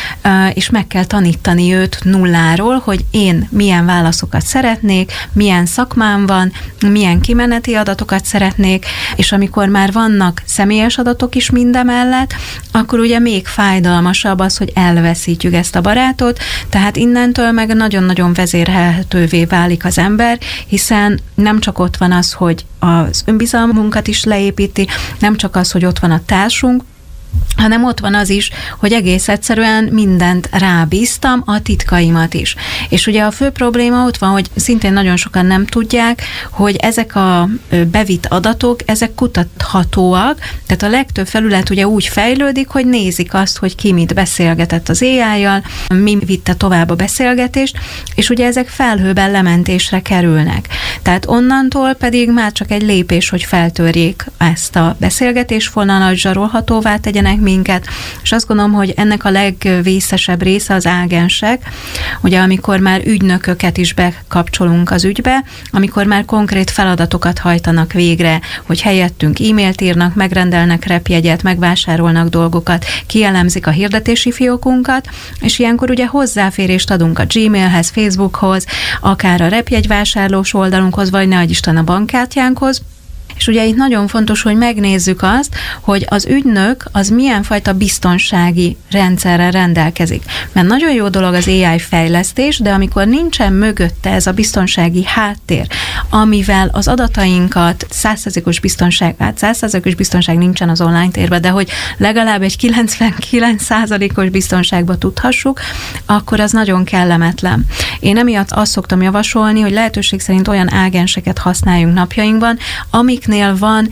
és meg kell tanítani őt nulláról, hogy én milyen válaszokat szeretnék, milyen szakmám van, milyen kimeneti adatokat szeretnék, és amikor már vannak személyes adatok is mindemellett, akkor ugye még fájdalmasabb az, hogy elveszítjük ezt a barátot, tehát innentől meg nagyon-nagyon vezérelhetővé válik az ember, hiszen nem csak ott van az, hogy az önbizalmunkat is leépíti, nem csak az, hogy ott van a társunk, hanem ott van az is, hogy egész egyszerűen mindent rábíztam, a titkaimat is. És ugye a fő probléma ott van, hogy szintén nagyon sokan nem tudják, hogy ezek a bevitt adatok, ezek kutathatóak, tehát a legtöbb felület ugye úgy fejlődik, hogy nézik azt, hogy ki mit beszélgetett az á i-jal, mi vitte tovább a beszélgetést, és ugye ezek felhőben lementésre kerülnek. Tehát onnantól pedig már csak egy lépés, hogy feltörjék ezt a beszélgetésfonalat, zsarolhatóvá tegyenek minket, és azt gondolom, hogy ennek a legvészesebb része az ágensek, ugye amikor már ügynököket is bekapcsolunk az ügybe, amikor már konkrét feladatokat hajtanak végre, hogy helyettünk e-mailt írnak, megrendelnek repjegyet, megvásárolnak dolgokat, kielemzik a hirdetési fiókunkat, és ilyenkor ugye hozzáférést adunk a Gmailhez, Facebookhoz, akár a repjegyvásárlós oldalunkhoz, vagy ne adj Isten a bankkártyánkhoz. És ugye itt nagyon fontos, hogy megnézzük azt, hogy az ügynök az milyen fajta biztonsági rendszerrel rendelkezik. Mert nagyon jó dolog az á i fejlesztés, de amikor nincsen mögötte ez a biztonsági háttér, amivel az adatainkat száz százalékos biztonság, hát száz százalékos biztonság nincsen az online térben, de hogy legalább egy kilencvenkilenc százalékos biztonságba tudhassuk, akkor az nagyon kellemetlen. Én emiatt azt szoktam javasolni, hogy lehetőség szerint olyan ágenseket használjunk napjainkban, amiknél van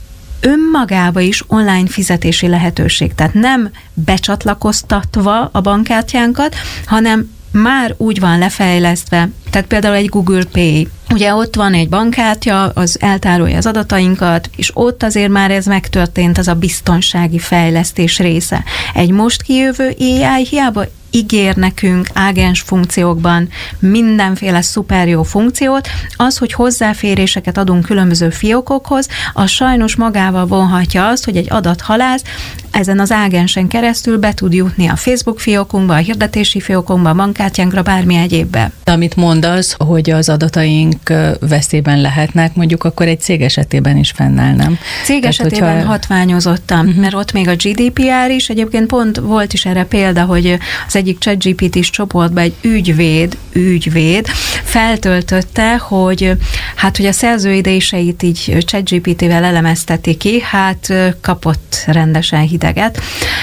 önmagába is online fizetési lehetőség. Tehát nem becsatlakoztatva a bankkártyánkat, hanem már úgy van lefejlesztve, tehát például egy Google Pay. Ugye ott van egy bankkártya, az eltárolja az adatainkat, és ott azért már ez megtörtént, az a biztonsági fejlesztés része. Egy most kijövő á i hiába ígér nekünk ágens funkciókban mindenféle szuper jó funkciót, az, hogy hozzáféréseket adunk különböző fiókokhoz, az sajnos magával vonhatja azt, hogy egy adathalász ezen az ágensen keresztül be tud jutni a Facebook fiókunkba, a hirdetési fiókunkba, a bankkártyánkra, bármi egyébbe. Amit mondasz, hogy az adataink veszélyben lehetnek, mondjuk akkor egy cég esetében is fennáll, nem? Cég Tehát, esetében hogyha... hatványozottan, uh-huh. mert ott még a gé dé pé er is, egyébként pont volt is erre példa, hogy az egyik ChatGPT-s csoportba egy ügyvéd, ügyvéd feltöltötte, hogy hát, hogy a szerződéseit így ChatGPT-vel elemezteti ki, hát kapott rendesen hideget,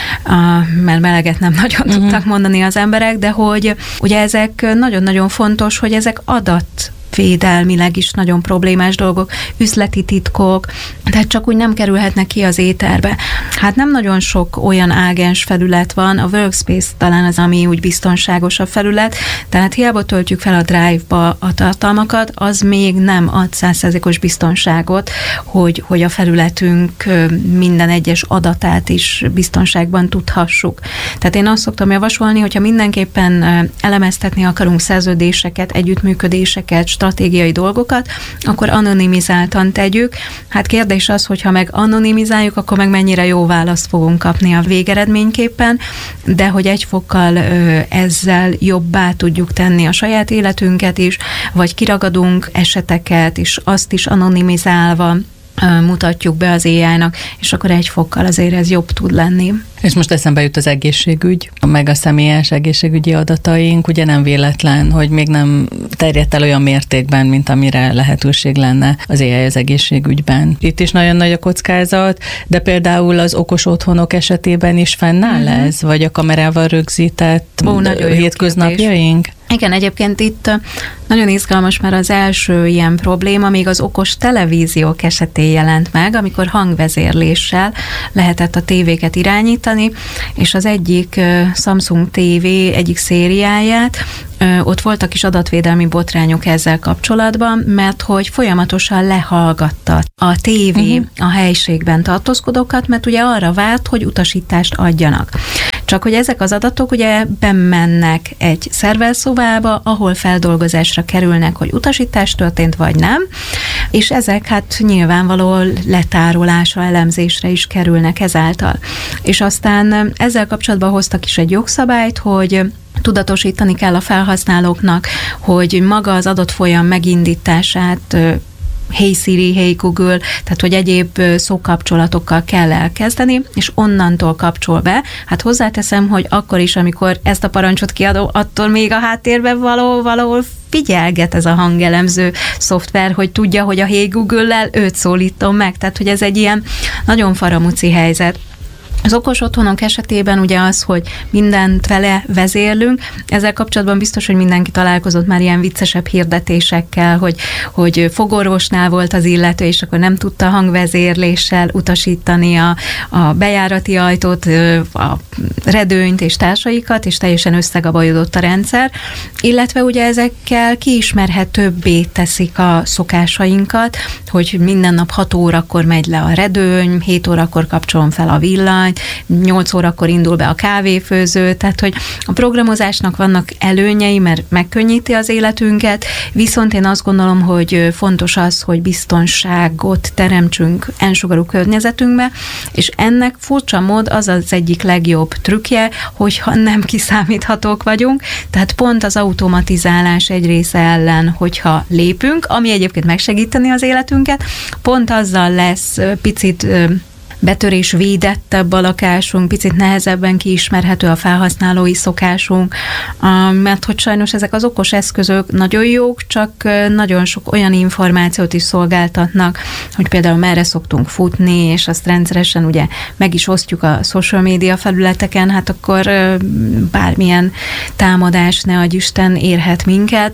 mert meleget nem nagyon uh-huh. tudtak mondani az emberek, de hogy ugye ezek nagyon-nagyon fontos, hogy ezek adat védelmileg is nagyon problémás dolgok, üzleti titkok, tehát csak úgy nem kerülhetnek ki az éterbe. Hát nem nagyon sok olyan ágens felület van, a Workspace talán az, ami úgy biztonságosabb felület, tehát hiába töltjük fel a Drive-ba a tartalmakat, az még nem ad száz százalékos biztonságot, hogy, hogy a felületünk minden egyes adatát is biztonságban tudhassuk. Tehát én azt szoktam javasolni, hogyha mindenképpen elemeztetni akarunk szerződéseket, együttműködéseket, stratégiai dolgokat, akkor anonimizáltan tegyük. Hát kérdés az, hogyha meg anonimizáljuk, akkor meg mennyire jó választ fogunk kapni a végeredményképpen, de hogy egy fokkal ö, ezzel jobbá tudjuk tenni a saját életünket is, vagy kiragadunk eseteket, és azt is anonimizálva mutatjuk be az á í-nak, és akkor egy fokkal azért ez jobb tud lenni. És most eszembe jut az egészségügy, meg a személyes egészségügyi adataink, ugye nem véletlen, hogy még nem terjedt el olyan mértékben, mint amire lehetőség lenne az á í az egészségügyben. Itt is nagyon nagy a kockázat, de például az okos otthonok esetében is fennáll uh-huh. ez, vagy a kamerával rögzített Ó, hétköznapjaink? Igen, egyébként itt nagyon izgalmas, mert az első ilyen probléma még az okos televíziók esetén jelent meg, amikor hangvezérléssel lehetett a tévéket irányítani, és az egyik Samsung té vé egyik szériáját, ott voltak is adatvédelmi botrányok ezzel kapcsolatban, mert hogy folyamatosan lehallgatta a tévé uh-huh. a helyiségben tartózkodókat, mert ugye arra várt, hogy utasítást adjanak. Csak hogy ezek az adatok ugye bemennek egy szerverszobába, ahol feldolgozásra kerülnek, hogy utasítás történt, vagy nem, és ezek hát nyilvánvaló letárolásra, elemzésre is kerülnek ezáltal. És aztán ezzel kapcsolatban hoztak is egy jogszabályt, hogy tudatosítani kell a felhasználóknak, hogy maga az adott folyam megindítását Hey Siri, Hey Google, tehát hogy egyéb szókapcsolatokkal kell elkezdeni, és onnantól kapcsol be. Hát hozzáteszem, hogy akkor is, amikor ezt a parancsot kiadom, attól még a háttérben való, valahol figyelget ez a hangelemző szoftver, hogy tudja, hogy a Hey Google-lel őt szólítom meg. Tehát, hogy ez egy ilyen nagyon faramúci helyzet. Az okos otthonok esetében ugye az, hogy mindent vele vezérlünk, ezzel kapcsolatban biztos, hogy mindenki találkozott már ilyen viccesebb hirdetésekkel, hogy, hogy fogorvosnál volt az illető, és akkor nem tudta hangvezérléssel utasítani a, a bejárati ajtót, a redőnyt és társaikat, és teljesen összegabajodott a rendszer, illetve ugye ezekkel kiismerhetőbbé teszik a szokásainkat, hogy minden nap hat órakor megy le a redőny, hét órakor kapcsolom fel a villany, nyolc órakor indul be a kávéfőző, tehát hogy a programozásnak vannak előnyei, mert megkönnyíti az életünket, viszont én azt gondolom, hogy fontos az, hogy biztonságot teremtsünk ensugarú környezetünkbe, és ennek furcsa mód az az egyik legjobb trükkje, hogyha nem kiszámíthatók vagyunk, tehát pont az automatizálás egy része ellen, hogyha lépünk, ami egyébként megsegíteni az életünket, pont azzal lesz picit betörés védettebb a lakásunk, picit nehezebben kiismerhető a felhasználói szokásunk, mert hogy sajnos ezek az okos eszközök nagyon jók, csak nagyon sok olyan információt is szolgáltatnak, hogy például merre szoktunk futni, és azt rendszeresen ugye meg is osztjuk a social media felületeken, hát akkor bármilyen támadás, ne adj Isten, érhet minket.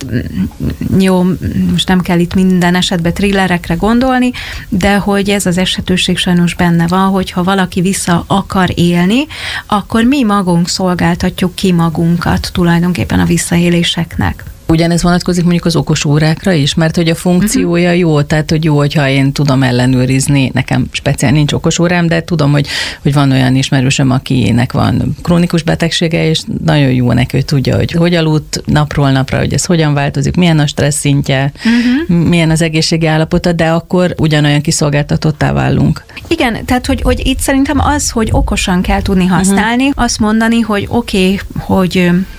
Jó, most nem kell itt minden esetben thrillerekre gondolni, de hogy ez az esetőség sajnos benne van, hogyha valaki vissza akar élni, akkor mi magunk szolgáltatjuk ki magunkat tulajdonképpen a visszaéléseknek. Ugyanez vonatkozik mondjuk az okos órákra is, mert hogy a funkciója uh-huh. jó, tehát hogy jó, hogyha én tudom ellenőrizni, nekem speciál nincs okos órám, de tudom, hogy, hogy van olyan ismerősöm, akinek van krónikus betegsége, és nagyon jó neki, hogy tudja, hogy hogy aludt napról napra, hogy ez hogyan változik, milyen a stressz szintje, uh-huh. milyen az egészségi állapota, de akkor ugyanolyan kiszolgáltatottá válunk. Igen, tehát hogy, hogy itt szerintem az, hogy okosan kell tudni használni, uh-huh. azt mondani, hogy oké, okay, hogy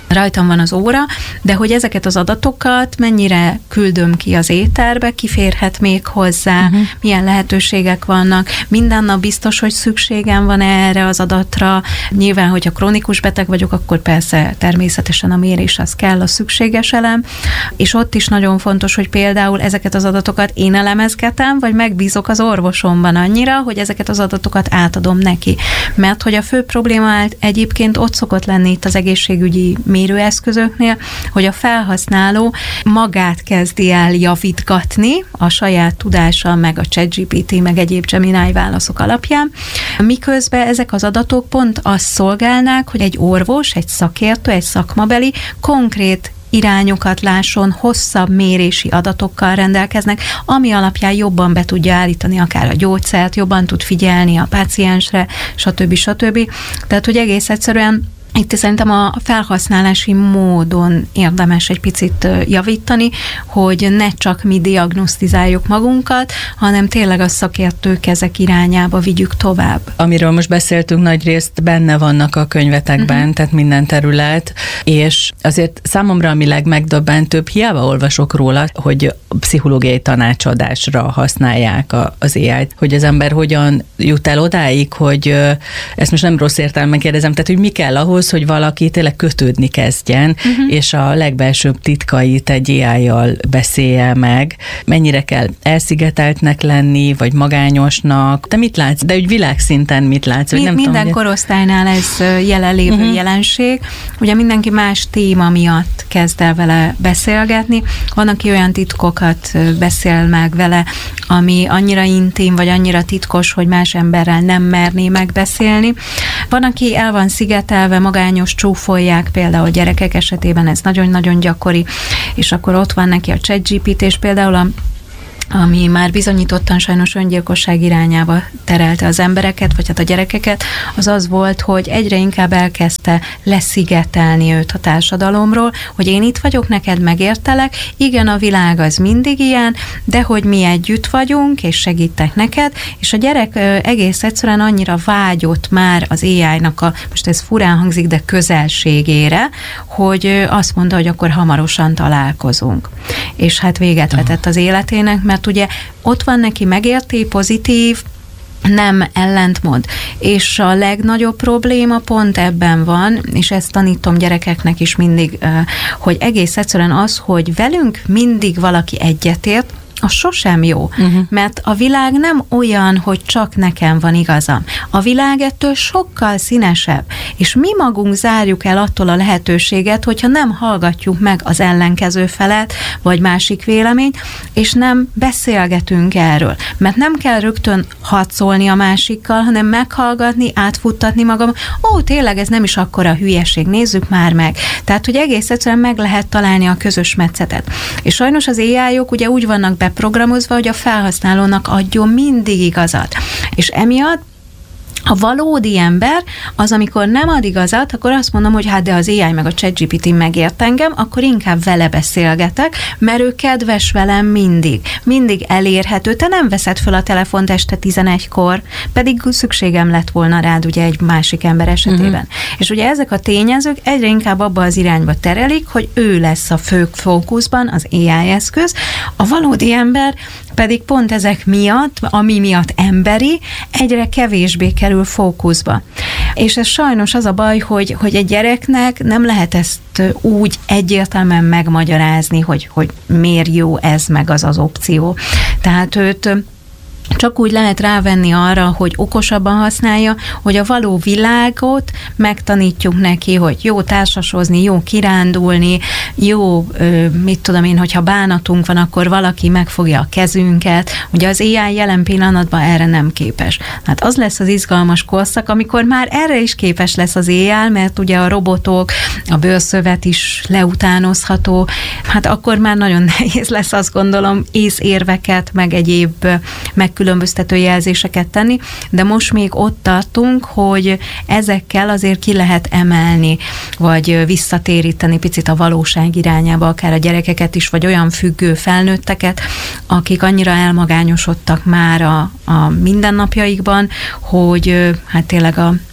rajtam van az óra, de hogy ezeket az adatokat mennyire küldöm ki az éterbe, kiférhet még hozzá, uh-huh. milyen lehetőségek vannak, minden nap biztos, hogy szükségem van erre az adatra. Nyilván, hogyha krónikus beteg vagyok, akkor persze természetesen a mérés az kell, a szükséges elem, és ott is nagyon fontos, hogy például ezeket az adatokat én elemezgetem, vagy megbízok az orvosomban annyira, hogy ezeket az adatokat átadom neki. Mert hogy a fő probléma egyébként ott szokott lenni itt az egészségügyi mérőeszközöknél, hogy a felhasználó magát kezdi el javítgatni a saját tudása, meg a ChatGPT, meg egyéb Gemini válaszok alapján, miközben ezek az adatok pont azt szolgálnák, hogy egy orvos, egy szakértő, egy szakmabeli konkrét irányokat lásson, hosszabb mérési adatokkal rendelkeznek, ami alapján jobban be tudja állítani akár a gyógyszert, jobban tud figyelni a páciensre, stb. stb. Tehát, hogy egész egyszerűen itt szerintem a felhasználási módon érdemes egy picit javítani, hogy ne csak mi diagnosztizáljuk magunkat, hanem tényleg a szakértők ezek irányába vigyük tovább. Amiről most beszéltünk, nagy részt benne vannak a könyvetekben, uh-huh. tehát minden terület, és azért számomra ami legmegdöbbentőbb, hiába olvasok róla, hogy pszichológiai tanácsadásra használják a, az á í-t, hogy az ember hogyan jut el odáig, hogy ezt most nem rossz értelemben kérdezem, tehát hogy mi kell ahhoz, hogy valaki tényleg kötődni kezdjen, uh-huh. és a legbelsőbb titkait egy á í-jal beszélje meg. Mennyire kell elszigeteltnek lenni, vagy magányosnak? Te mit látsz? De úgy világszinten mit látsz? Mi, nem minden tudom, korosztálynál ez jelenlévő uh-huh. jelenség. Ugye mindenki más téma miatt kezd el vele beszélgetni. Van, aki olyan titkokat beszél meg vele, ami annyira intim, vagy annyira titkos, hogy más emberrel nem merné megbeszélni. Van, aki el van szigetelve, magányos, csúfolják, például gyerekek esetében ez nagyon-nagyon gyakori, és akkor ott van neki a ChatGPT, és például a ami már bizonyítottan sajnos öngyilkosság irányába terelte az embereket, vagy hát a gyerekeket, az az volt, hogy egyre inkább elkezdte leszigetelni őt a társadalomról, hogy én itt vagyok, neked megértelek, igen, a világ az mindig ilyen, de hogy mi együtt vagyunk, és segítek neked, és a gyerek egész egyszerűen annyira vágyott már az á í-nak a, most ez furán hangzik, de közelségére, hogy azt mondta, hogy akkor hamarosan találkozunk. És hát véget vetett az életének, mert ugye ott van neki megérti, pozitív, nem ellentmond. És a legnagyobb probléma pont ebben van, és ezt tanítom gyerekeknek is mindig, hogy egész egyszerűen az, hogy velünk mindig valaki egyetért, az sosem jó, uh-huh. mert a világ nem olyan, hogy csak nekem van igazam. A világ ettől sokkal színesebb, és mi magunk zárjuk el attól a lehetőséget, hogyha nem hallgatjuk meg az ellenkező felet, vagy másik véleményt, és nem beszélgetünk erről. Mert nem kell rögtön harcolni a másikkal, hanem meghallgatni, átfuttatni magam. Ó, tényleg ez nem is akkora hülyeség, nézzük már meg. Tehát, hogy egész egyszerűen meg lehet találni a közös metszetet. És sajnos az á í-ok ugye úgy vannak be programozva, hogy a felhasználónak adjon mindig igazat. És emiatt a valódi ember az, amikor nem ad igazat, akkor azt mondom, hogy hát de az á í meg a ChatGPT megért engem, akkor inkább vele beszélgetek, mert ő kedves velem mindig. Mindig elérhető. Te nem veszed föl a telefont este tizenegykor, pedig szükségem lett volna rád ugye egy másik ember esetében. Uh-huh. És ugye ezek a tényezők egyre inkább abba az irányba terelik, hogy ő lesz a fő fókuszban, az á í eszköz, a valódi ember pedig pont ezek miatt, ami miatt emberi, egyre kevésbé kerül fókuszba. És ez sajnos az a baj, hogy, hogy egy gyereknek nem lehet ezt úgy egyértelműen megmagyarázni, hogy, hogy miért jó ez meg az az opció. Tehát őt csak úgy lehet rávenni arra, hogy okosabban használja, hogy a való világot megtanítjuk neki, hogy jó társasozni, jó kirándulni, jó, mit tudom én, hogyha bánatunk van, akkor valaki megfogja a kezünket. Ugye az á í jelen pillanatban erre nem képes. Hát az lesz az izgalmas korszak, amikor már erre is képes lesz az á í, mert ugye a robotok, a bőrszövet is leutánozható, hát akkor már nagyon nehéz lesz, azt gondolom, észérveket, meg egyéb meg különböztető jelzéseket tenni, de most még ott tartunk, hogy ezekkel azért ki lehet emelni, vagy visszatéríteni picit a valóság irányába, akár a gyerekeket is, vagy olyan függő felnőtteket, akik annyira elmagányosodtak már a, a mindennapjaikban, hogy hát tényleg a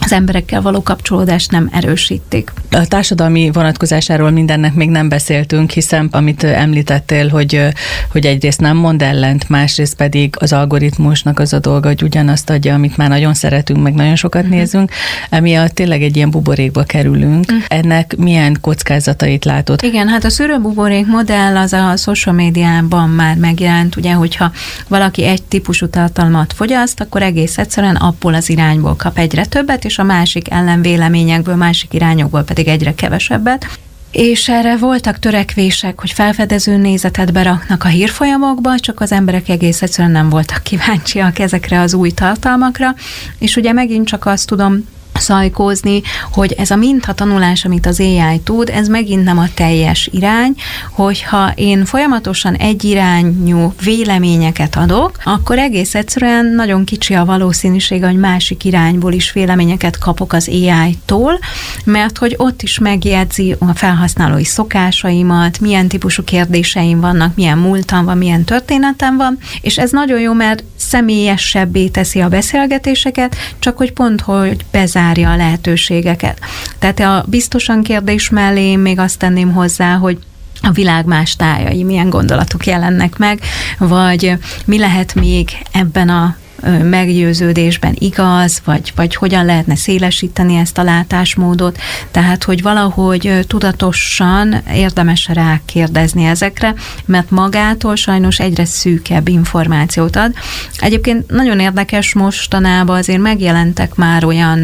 az emberekkel való kapcsolódást nem erősítik. A társadalmi vonatkozásáról mindennek még nem beszéltünk, hiszen amit említettél, hogy, hogy egyrészt nem mond ellent, másrészt pedig az algoritmusnak az a dolga, hogy ugyanazt adja, amit már nagyon szeretünk, meg nagyon sokat uh-huh. nézünk, emiatt tényleg egy ilyen buborékba kerülünk. Uh-huh. Ennek milyen kockázatait látod? Igen, hát a szűrőbuborék modell az a social médiában már megjelent, ugye, hogyha valaki egy típusú tartalmat fogyaszt, akkor egész egyszerűen abból az irányból kap egyre többet, és a másik ellenvéleményekből, másik irányokból pedig egyre kevesebbet. És erre voltak törekvések, hogy felfedező nézetet beraknak a hírfolyamokba, csak az emberek egész egyszerűen nem voltak kíváncsiak ezekre az új tartalmakra, és ugye megint csak azt tudom szajkózni, hogy ez a mintatanulás, amit az á i tud, ez megint nem a teljes irány, hogyha én folyamatosan egyirányú véleményeket adok, akkor egész egyszerűen nagyon kicsi a valószínűség, hogy másik irányból is véleményeket kapok az á i-tól, mert hogy ott is megjegyzi a felhasználói szokásaimat, milyen típusú kérdéseim vannak, milyen múltam van, milyen történetem van, és ez nagyon jó, mert személyesebbé teszi a beszélgetéseket, csak hogy pont, hogy bezárja a lehetőségeket. Tehát a biztosan kérdés mellé én még azt tenném hozzá, hogy a világ más tájai, milyen gondolatok jelennek meg, vagy mi lehet még ebben a meggyőződésben igaz, vagy, vagy hogyan lehetne szélesíteni ezt a látásmódot, tehát, hogy valahogy tudatosan érdemes rákérdezni ezekre, mert magától sajnos egyre szűkebb információt ad. Egyébként nagyon érdekes, mostanában azért megjelentek már olyan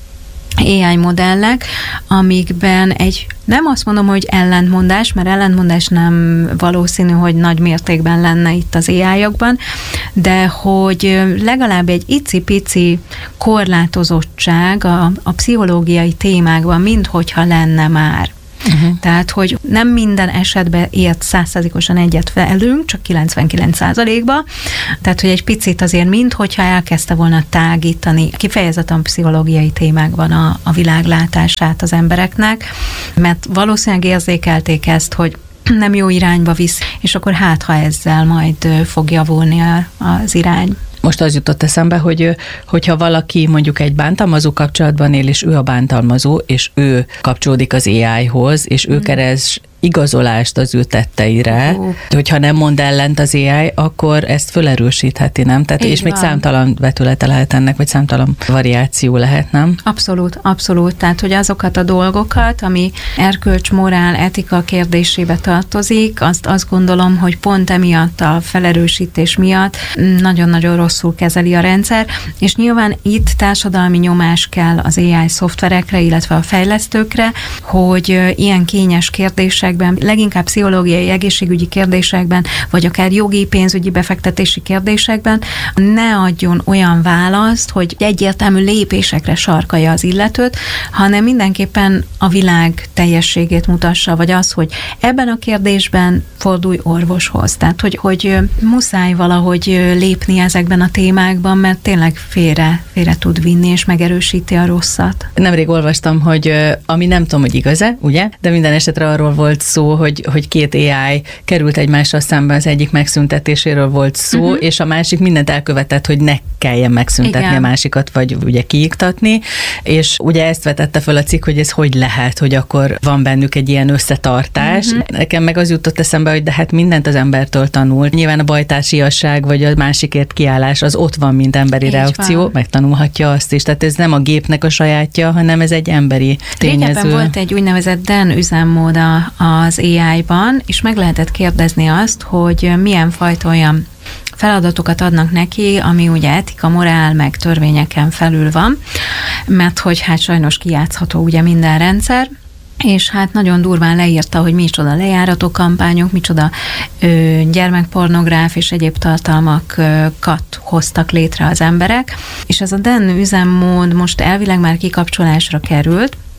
á i modellek, amikben egy, nem azt mondom, hogy ellentmondás, mert ellentmondás nem valószínű, hogy nagy mértékben lenne itt az á i-okban, de hogy legalább egy icipici korlátozottság a, a pszichológiai témákban, minthogyha lenne már. Uh-huh. Tehát, hogy nem minden esetben ért száz százalékosan egyet velünk, csak kilencvenkilenc százalékban. Tehát, hogy egy picit azért, minthogyha elkezdte volna tágítani kifejezetten pszichológiai témákban a, a világlátását az embereknek, mert valószínűleg érzékelték ezt, hogy nem jó irányba visz, és akkor hát, ha ezzel majd fog javulni az irány. Most az jutott eszembe, hogy hogyha valaki mondjuk egy bántalmazó kapcsolatban él, és ő a bántalmazó, és ő kapcsolódik az á i-hoz, és ő mm. keres igazolást az ő tetteire, uh. hogyha nem mond ellent az á i, akkor ezt fölerősítheti, nem? Tehát, és van. Még számtalan vetülete lehet ennek, vagy számtalan variáció lehet, nem? Abszolút, abszolút. Tehát, hogy azokat a dolgokat, ami erkölcs, morál, etika kérdésébe tartozik, azt, azt gondolom, hogy pont emiatt a felerősítés miatt nagyon-nagyon rosszul kezeli a rendszer, és nyilván itt társadalmi nyomás kell az á i szoftverekre, illetve a fejlesztőkre, hogy ilyen kényes kérdések, leginkább pszichológiai, egészségügyi kérdésekben, vagy akár jogi, pénzügyi befektetési kérdésekben ne adjon olyan választ, hogy egyértelmű lépésekre sarkalja az illetőt, hanem mindenképpen a világ teljességét mutassa, vagy az, hogy ebben a kérdésben fordulj orvoshoz. Tehát, hogy, hogy muszáj valahogy lépni ezekben a témákban, mert tényleg félre, félre tud vinni, és megerősíti a rosszat. Nemrég olvastam, hogy ami nem tudom, hogy igaz-e, ugye? De minden esetre arról volt szó, hogy, hogy két á i került egymással szemben, az egyik megszüntetéséről volt szó, uh-huh. és a másik mindent elkövetett, hogy ne kelljen megszüntetni Igen. a másikat, vagy ugye kiiktatni, és ugye ezt vetette föl a cikk, hogy ez hogy lehet, hogy akkor van bennük egy ilyen összetartás. Uh-huh. Nekem meg az jutott eszembe, hogy de hát mindent az embertől tanul. Nyilván a bajtársiasság, vagy a másikért kiállás, az ott van, mint emberi Így reakció, van. Megtanulhatja azt is. Tehát ez nem a gépnek a sajátja, hanem ez egy emberi tényező. Régebben volt egy úgynevezett Dan üzemmód az á i-ban, és meg lehetett kérdezni azt, hogy milyen fajta olyan feladatokat adnak neki, ami ugye etika, morál, meg törvényeken felül van, mert hogy hát sajnos kijátszható ugye minden rendszer, és hát nagyon durván leírta, hogy micsoda lejárató kampányok, micsoda ö, gyermekpornográf és egyéb tartalmakat hoztak létre az emberek, és ez a Dan üzemmód most elvileg már kikapcsolásra került,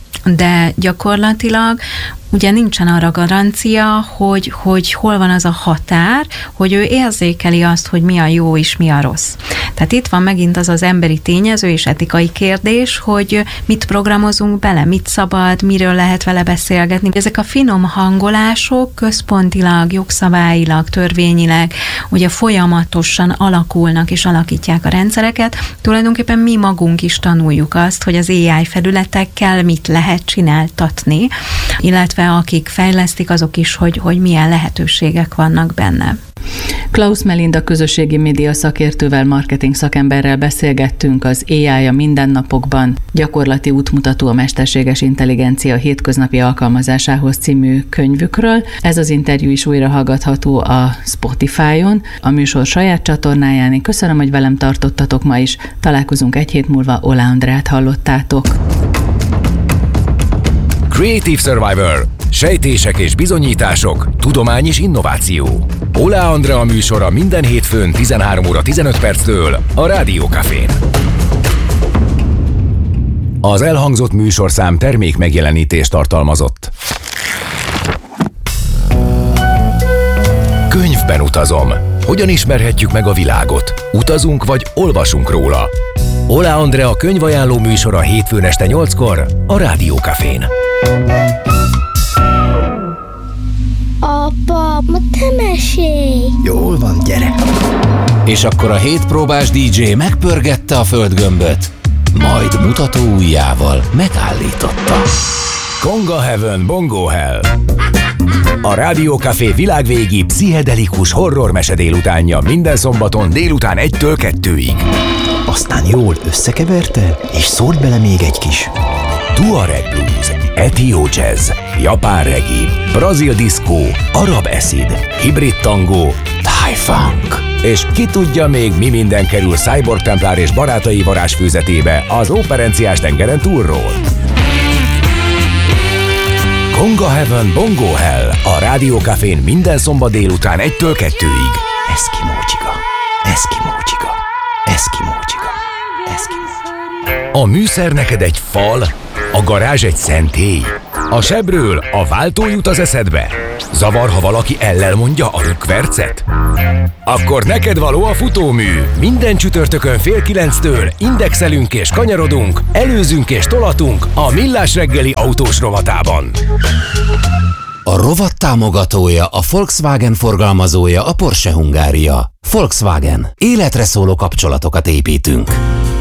de gyakorlatilag ugye nincsen arra garancia, hogy, hogy hol van az a határ, hogy ő érzékeli azt, hogy mi a jó és mi a rossz. Tehát itt van megint az az emberi tényező és etikai kérdés, hogy mit programozunk bele, mit szabad, miről lehet vele beszélgetni. Ezek a finom hangolások központilag, jogszabályilag, törvényileg ugye folyamatosan alakulnak és alakítják a rendszereket. Tulajdonképpen mi magunk is tanuljuk azt, hogy az á i felületekkel mit lehet csináltatni, illetve akik fejlesztik, azok is, hogy, hogy milyen lehetőségek vannak benne. Klaus Melinda közösségi média szakértővel, marketing szakemberrel beszélgettünk az á i a mindennapokban, gyakorlati útmutató a mesterséges intelligencia hétköznapi alkalmazásához című könyvükről. Ez az interjú is újra hallgatható a Spotify-on, a műsor saját csatornáján. Én köszönöm, hogy velem tartottatok ma is. Találkozunk egy hét múlva, Ola Andrát hallottátok. Creative Survivor. Sejtések és bizonyítások, tudomány és innováció. Ola Andrea műsora minden hétfőn tizenhárom óra tizenöt perctől a Rádió Cafén. Az elhangzott műsorszám termék megjelenítést tartalmazott. Könyvben utazom. Hogyan ismerhetjük meg a világot? Utazunk vagy olvasunk róla? Ola Andrea könyvajánló műsora hétfőn este nyolckor a Rádió Cafén. Apa, ma te mesélj! Jól van, gyere! És akkor a hétpróbás dé dzsé megpörgette a földgömböt, majd mutató ujjával megállította. Conga Heaven, Bongo Hell. A Rádió Café világvégi pszichedelikus horror mese délutánja minden szombaton délután egytől kettőig. Aztán jól összekeverte, és szólt bele még egy kis Tuareg blues, etió jazz, japán reggae, brazil diszkó, arab acid, hibrid tangó, thai funk. És ki tudja még, mi minden kerül Cyborg Templár és barátai varázsfőzetébe az Óperenciás tengeren túlról. Conga Heaven, Bongo Hell a Rádió Cafén minden szombat délután egytől kettőig. Eszkimó csiga, eszkimó csiga, eszkimó csiga, eszkimó csiga. A műszer neked egy fal, a garázs egy szentély. A sebről a váltó jut az eszedbe. Zavar, ha valaki ellel mondja a rükvercet? Akkor neked való a futómű. Minden csütörtökön fél kilenctől indexelünk és kanyarodunk, előzünk és tolatunk a Millás reggeli autós rovatában. A rovat támogatója, a Volkswagen forgalmazója, a Porsche Hungária. Volkswagen. Életre szóló kapcsolatokat építünk.